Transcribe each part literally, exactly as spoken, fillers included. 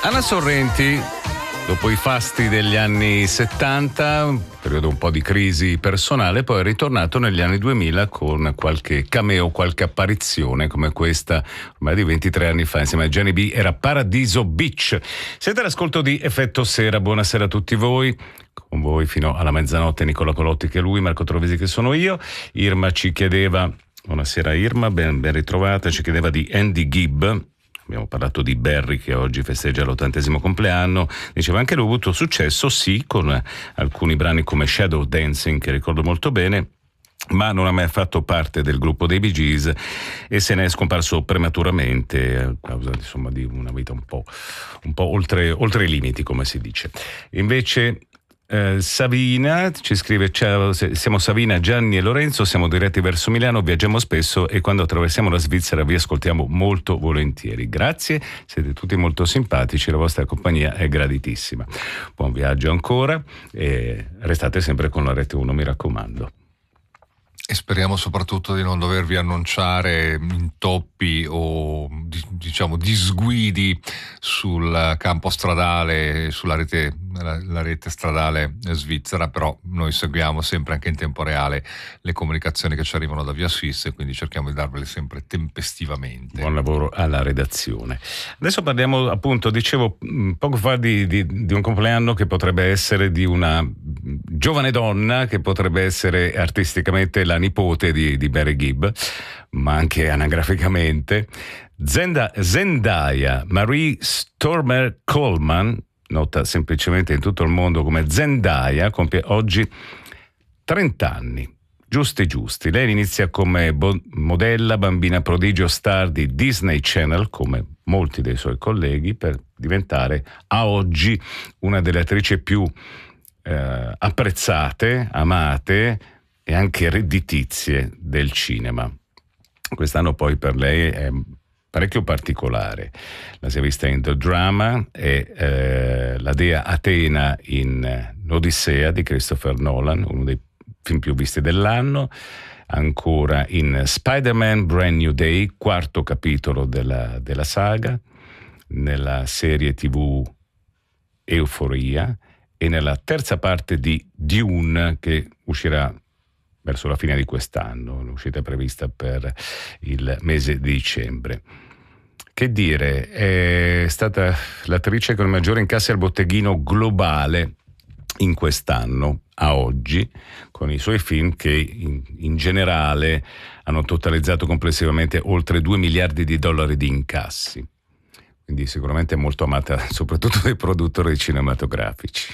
Anna Sorrenti, dopo i fasti degli anni settanta, un periodo un po' di crisi personale, poi è ritornato negli anni duemila con qualche cameo, qualche apparizione come questa, ormai di ventitré anni fa, insieme a Jenny B, era Paradiso Beach. Siete all'ascolto di Effetto Sera, buonasera a tutti voi. Con voi fino alla mezzanotte Nicola Colotti che è lui, Marco Trovesi che sono io. Irma ci chiedeva, buonasera Irma, ben, ben ritrovata, ci chiedeva di Andy Gibb. Abbiamo parlato di Barry che oggi festeggia l'ottantesimo compleanno. Diceva anche lui ha avuto successo, sì, con alcuni brani come Shadow Dancing, che ricordo molto bene, ma non ha mai fatto parte del gruppo dei Bee Gees e se ne è scomparso prematuramente a causa insomma di una vita un po', un po' oltre, oltre i limiti, come si dice. Invece Eh, Savina ci scrive: ciao, siamo Savina, Gianni e Lorenzo, siamo diretti verso Milano, viaggiamo spesso e quando attraversiamo la Svizzera vi ascoltiamo molto volentieri. Grazie, siete tutti molto simpatici, la vostra compagnia è graditissima. Buon viaggio ancora e restate sempre con la Rete uno, mi raccomando. E speriamo soprattutto di non dovervi annunciare intoppi o diciamo disguidi sul campo stradale, sulla rete, la, la rete stradale svizzera, però noi seguiamo sempre anche in tempo reale le comunicazioni che ci arrivano da Via Swiss e quindi cerchiamo di darvele sempre tempestivamente. Buon lavoro alla redazione. Adesso parliamo, appunto, dicevo poco fa di, di, di un compleanno che potrebbe essere di una giovane donna, che potrebbe essere artisticamente la nipote di, di Barry Gibb, ma anche anagraficamente. Zenda, Zendaya Marie Stormer Coleman, nota semplicemente in tutto il mondo come Zendaya, compie oggi trenta anni. Giusti giusti. Lei inizia come bo- modella, bambina prodigio, star di Disney Channel, come molti dei suoi colleghi, per diventare a oggi una delle attrici più eh, apprezzate, amate e anche redditizie del cinema. Quest'anno poi per lei è parecchio particolare. La si è vista in The Drama e eh, la dea Atena in L'Odissea di Christopher Nolan, uno dei film più visti dell'anno, ancora in Spider-Man Brand New Day, quarto capitolo della, della saga, nella serie tivù Euforia e nella terza parte di Dune, che uscirà verso la fine di quest'anno, l'uscita è prevista per il mese di dicembre. Che dire, è stata l'attrice con il maggiore incassi al botteghino globale in quest'anno, a oggi, con i suoi film che in, in generale hanno totalizzato complessivamente oltre due miliardi di dollari di incassi. Quindi sicuramente molto amata soprattutto dai produttori cinematografici.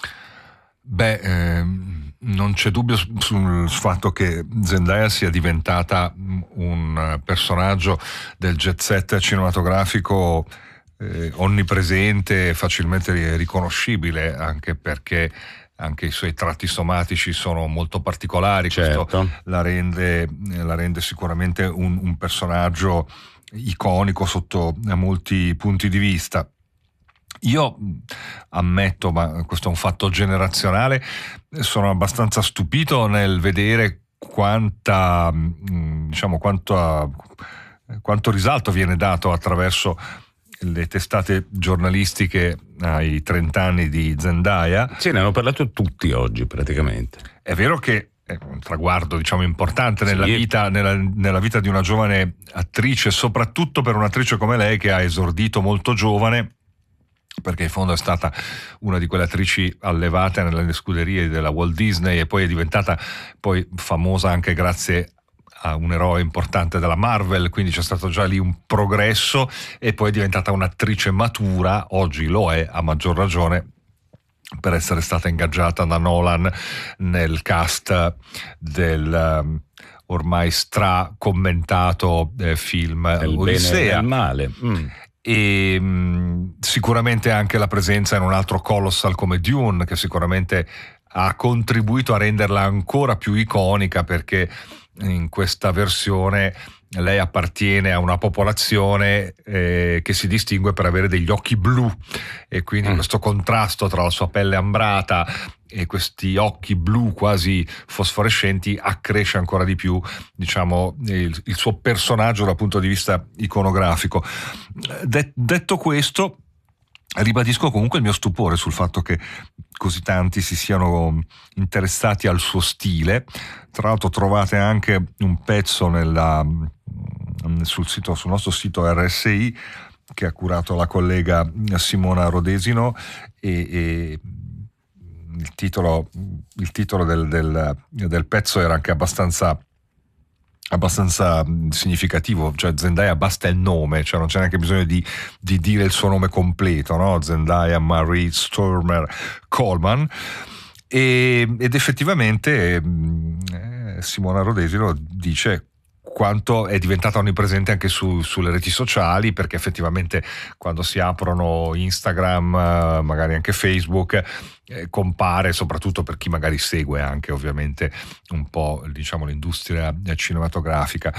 Beh, ehm, non c'è dubbio sul fatto che Zendaya sia diventata un personaggio del jet set cinematografico eh, onnipresente, facilmente riconoscibile, anche perché anche i suoi tratti somatici sono molto particolari. Certo. Questo la rende, la rende sicuramente un, un personaggio iconico sotto molti punti di vista. Io ammetto, ma questo è un fatto generazionale, sono abbastanza stupito nel vedere quanta, diciamo, quanto, quanto risalto viene dato attraverso le testate giornalistiche ai trenta anni di Zendaya. Sì, ne hanno parlato tutti oggi praticamente. È vero che è un traguardo, diciamo, importante nella Sì. vita, nella, nella vita di una giovane attrice, soprattutto per un'attrice come lei che ha esordito molto giovane, perché in fondo è stata una di quelle attrici allevate nelle scuderie della Walt Disney e poi è diventata poi famosa anche grazie a un eroe importante della Marvel, quindi c'è stato già lì un progresso e poi è diventata un'attrice matura, oggi lo è a maggior ragione per essere stata ingaggiata da Nolan nel cast del um, ormai stra-commentato eh, film Del Odissea. bene e del male. Mm. E mh, sicuramente anche la presenza in un altro colossal come Dune, che sicuramente ha contribuito a renderla ancora più iconica, perché in questa versione lei appartiene a una popolazione eh, che si distingue per avere degli occhi blu, e quindi mm. questo contrasto tra la sua pelle ambrata e questi occhi blu quasi fosforescenti accresce ancora di più, diciamo, il, il suo personaggio dal punto di vista iconografico. Det, detto questo, Ribadisco comunque il mio stupore sul fatto che così tanti si siano interessati al suo stile. Tra l'altro trovate anche un pezzo nella, sul, sito, sul nostro sito R S I che ha curato la collega Simona Rodesino, e, e il titolo, il titolo del, del, del pezzo era anche abbastanza abbastanza significativo, cioè Zendaya basta il nome, cioè non c'è neanche bisogno di, di dire il suo nome completo, no? Zendaya Marie Stormer Coleman, e, ed effettivamente eh, Simona Rodesino dice quanto è diventata onnipresente anche su, sulle reti sociali, perché effettivamente quando si aprono Instagram, magari anche Facebook, eh, compare, soprattutto per chi magari segue anche ovviamente un po', diciamo, l'industria cinematografica.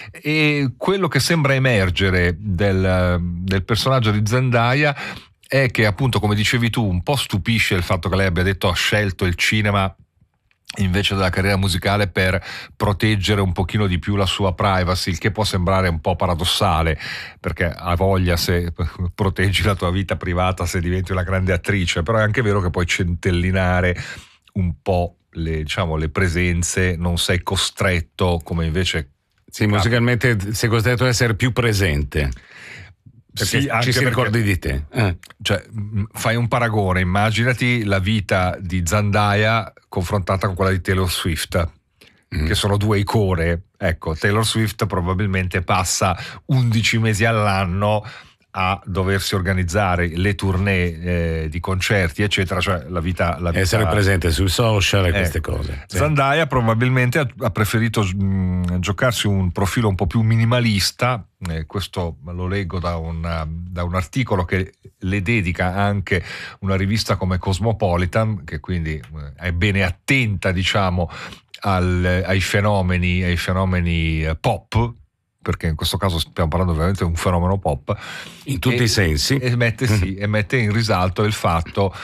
E quello che sembra emergere del, del personaggio di Zendaya è che, appunto, come dicevi tu, un po' stupisce il fatto che lei abbia detto ha scelto il cinema invece della carriera musicale per proteggere un pochino di più la sua privacy, il che può sembrare un po' paradossale, perché ha voglia se proteggi la tua vita privata se diventi una grande attrice, però è anche vero che puoi centellinare un po' le, diciamo, le presenze, non sei costretto come invece... Sì, musicalmente sei costretto ad essere più presente. Perché sì, ci si perché, ricordi di te. Eh. Cioè, fai un paragone, immaginati la vita di Zendaya confrontata con quella di Taylor Swift, mm. che sono due icone. Ecco, Taylor Swift probabilmente passa undici mesi all'anno a doversi organizzare le tournée eh, di concerti, eccetera, cioè la vita, la vita... essere presente sui social e ecco. queste cose. Sì. Zendaya probabilmente ha, ha preferito mh, giocarsi un profilo un po' più minimalista, eh, questo lo leggo da un, da un articolo che le dedica anche una rivista come Cosmopolitan, che quindi eh, è bene attenta, diciamo, al, ai fenomeni, ai fenomeni eh, pop, perché in questo caso stiamo parlando veramente di un fenomeno pop in tutti e, i sensi, e mette, sì, e mette in risalto il fatto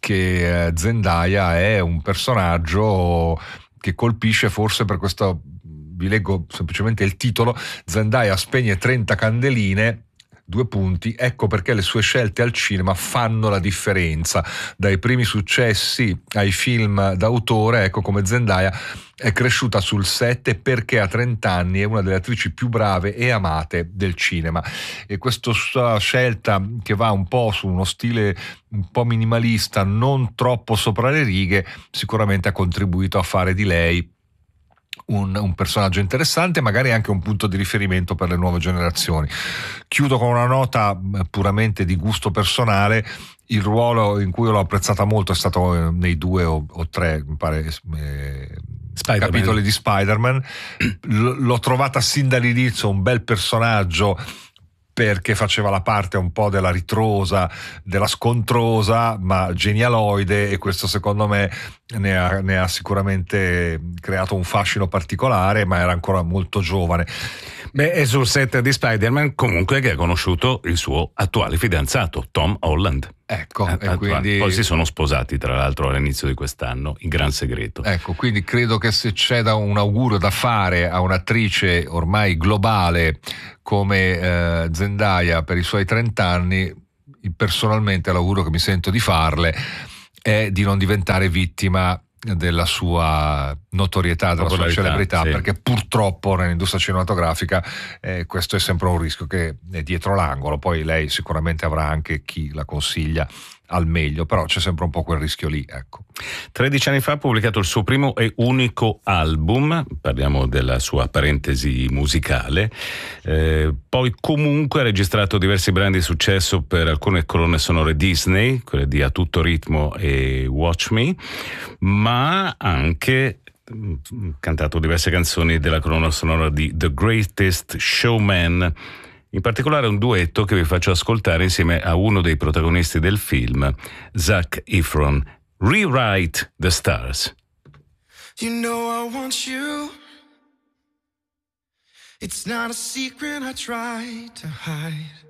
che eh, Zendaya è un personaggio che colpisce, forse per questo vi leggo semplicemente il titolo: Zendaya spegne trenta candeline, due punti, ecco perché le sue scelte al cinema fanno la differenza, dai primi successi ai film d'autore, ecco come Zendaya è cresciuta sul set, perché a trenta anni è una delle attrici più brave e amate del cinema. E questa sua scelta, che va un po' su uno stile un po' minimalista, non troppo sopra le righe, sicuramente ha contribuito a fare di lei Un, un personaggio interessante, magari anche un punto di riferimento per le nuove generazioni. Chiudo con una nota puramente di gusto personale: il ruolo in cui l'ho apprezzata molto è stato nei due o, o tre, mi pare, eh, Spider-Man. capitoli di Spider-Man. L- l'ho trovata sin dall'inizio un bel personaggio, perché faceva la parte un po' della ritrosa, della scontrosa, ma genialoide, e questo secondo me ne ha, ne ha sicuramente creato un fascino particolare, ma era ancora molto giovane. Beh, è sul set di Spider-Man comunque che ha conosciuto il suo attuale fidanzato, Tom Holland. Ecco, e quindi... Poi si sono sposati, tra l'altro, all'inizio di quest'anno, in gran segreto. Ecco, quindi credo che se c'è da un augurio da fare a un'attrice ormai globale come eh, Zendaya per i suoi trenta anni, personalmente l'augurio che mi sento di farle è di non diventare vittima della sua notorietà, della sua celebrità, sì. Perché purtroppo nell'industria cinematografica eh, questo è sempre un rischio che è dietro l'angolo. Poi lei sicuramente avrà anche chi la consiglia al meglio, però c'è sempre un po' quel rischio lì, ecco. tredici anni fa ha pubblicato il suo primo e unico album, parliamo della sua parentesi musicale, eh, poi comunque ha registrato diversi brani di successo per alcune colonne sonore Disney, quelle di A Tutto Ritmo e Watch Me, ma anche cantato diverse canzoni della colonna sonora di The Greatest Showman, in particolare un duetto che vi faccio ascoltare insieme a uno dei protagonisti del film, Zac Efron, Rewrite the Stars. You know I want you. It's not a secret I try to hide.